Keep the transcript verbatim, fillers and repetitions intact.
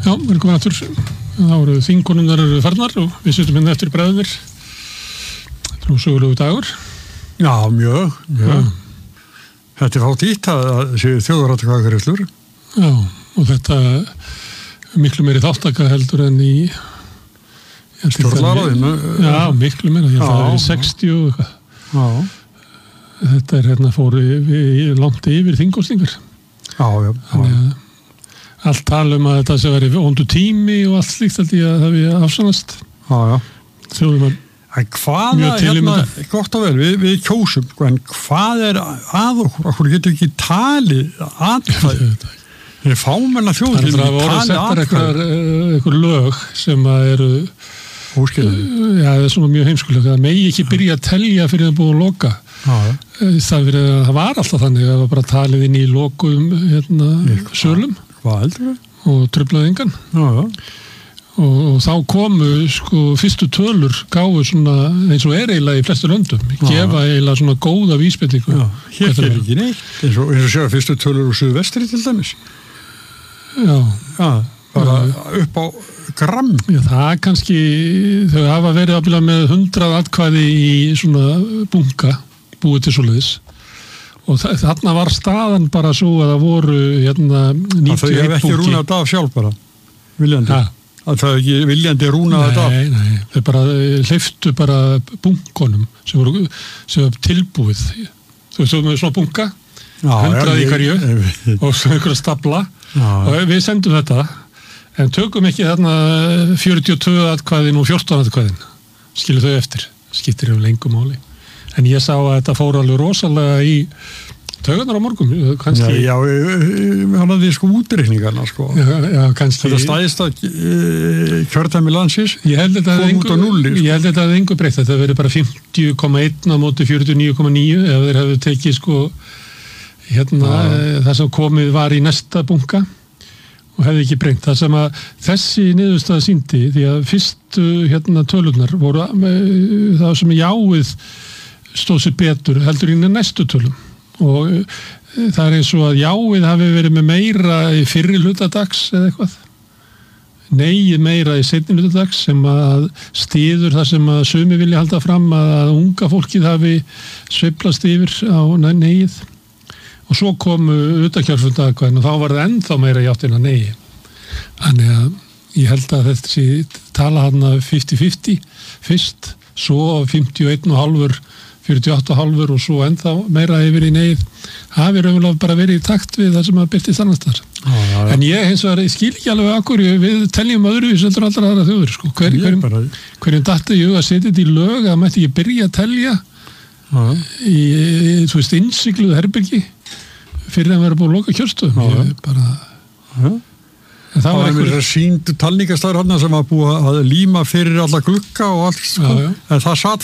Já, við erum komin aftur. Þá eru þingkonurnar eru farnar og við sittum hérna eftir bræðunir. Þetta er nú sögulegu dagur. Já, mjög, mjög. Já. Þetta er fátt ítt að séu þjóðaratkvæðagreiðslur. Já, og þetta miklu meiri þáttaka heldur en í stjórnlagaráðinu. Já, miklu meira. Ég það er sextíu og eitthvað. Já. Þetta er hérna fóru langt yfir þingkosningar. Já, já. Þannig að allt tala um að þetta sé verið vondu tími og allt slíkt held ég að það við afsannast. Já, já. Þjóðum að En hvaða, hérna, gott og vel, við, við kjósum, en hvað er að okkur? Okkur getur ekki talið atkvæði. Það er fámenn að þjóð. Það er að setja eitthvað, eitthvað lög sem að eru óskiljaði. Já, það er svona mjög heimskulega. Það megi ekki byrja að telja fyrir að búið að loka. Já, já. Það, verið, það var alltaf þannig að það var bara talið inn í lokuðum hérna, sölum. Hvað heldur við? Og truflaði engan. Já, já. Og, og þá komu sko fyrstu tölur gáfu svona eins og er eiginlega í flestu löndum gefa eiginlega svona góða vísbendingu. Já, hér er ekki neitt eins og, eins og séu fyrstu tölur úr suðvestri til dæmis. Já. Já, bara já. Upp á gramm. Já, það kannski þau hafa verið afbyrjað með hundrað atkvæði í svona bunka búið til svoleiðis og þarna var staðan bara svo að það voru hérna níutíu og eitt bunki. Það þau hef ekki rúnað þetta af sjálf bara viljandi. Já. Að það ekki viljandi rúna þetta? Nei, nei, þau bara hleyptu bara bunkonum sem voru, sem voru tilbúið. Þú veist, þú með svona bunka, hundrað í hverju og svo einhverja stafla já. Og við sendum þetta, en tökum ekki þarna fjörutíu og tvö atkvæðin og fjórtán atkvæðin, skilu þau eftir, skiptir yfir lengu máli. En ég sá að þetta fór alveg rosalega í taugarnar á morgun, kannski. Já, já, hann hafði sko útreikningarna, sko. Já, já, kannski. Þetta stæðist að e, kjördæmi landsins ég held þetta kom út á nulli, sko. Ég held þetta að það engu breytt, þetta verið bara fimmtíu komma eitt á móti fjörutíu og níu komma níu ef þeir hefðu tekið, sko, hérna, e, það sem komið var í næsta bunka og hefði ekki breytt. Það sem að þessi niðurstaða sýndi, því að fyrstu, hérna, tölurnar voru e, það sem jáið stóð sér betur heldur inn í næstu tölum. Og það er eins og að jáið hafi verið með meira í fyrri hlutadags eða eitthvað neið meira í seinni hlutadags sem að styður það sem að sumi vilja halda fram að unga fólkið hafi sveiflast yfir á neið og svo komu utakjörfundagkvæðin og þá var það ennþá meira í áttina neið þannig að ég held að þetta sé tala hann að fimmtíu fimmtíu fyrst, svo fimmtíu og einn og hálfur fjörutíu og átta og hálfur og svo ennþá meira yfir í neið hafi raunverulega bara verið í takt við það sem að byrtist annars þar. En ég hins vegar skil ekki alveg akkur, við teljum öðru í seldur allra aðra þjóður, sko. Hver, hverjum, bara... hverjum datta ég að setja þetta í lög að mætti ekki byrja að telja í, þú veist, innsigluðu herbyrgi fyrir að vera búið að loka kjörstöðum. Ég bara... Já. En það var einhver sýndu talningastar hann sem var búið að líma fyrir alla glugga og allt, sko. Já, já. En það satt